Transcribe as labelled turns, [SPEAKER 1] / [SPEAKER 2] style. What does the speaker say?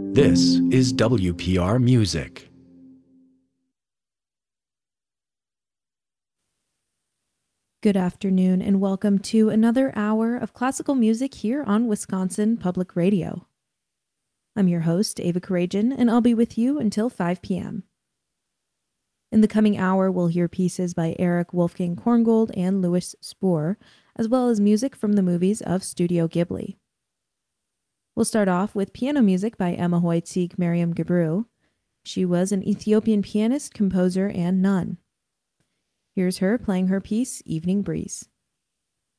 [SPEAKER 1] This is WPR Music.
[SPEAKER 2] Good afternoon and welcome to another hour of classical music here on Wisconsin Public Radio. I'm your host, Ava Karajan, and I'll be with you until 5 p.m. In the coming hour, we'll hear pieces by Erich Wolfgang Korngold and Louis Spohr, as well as music from the movies of Studio Ghibli. We'll start off with piano music by Emma Hoytziek Mariam Gebru. She was an Ethiopian pianist, composer, and nun. Here's her playing her piece, Evening Breeze.